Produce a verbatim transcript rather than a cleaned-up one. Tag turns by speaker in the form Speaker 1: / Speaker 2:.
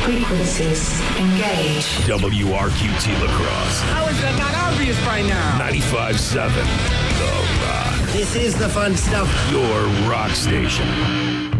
Speaker 1: Frequencies engaged.
Speaker 2: W R Q T La Crosse.
Speaker 3: How is that not obvious by now?
Speaker 2: ninety-five point seven The Rock.
Speaker 3: This is the fun stuff.
Speaker 2: Your rock station.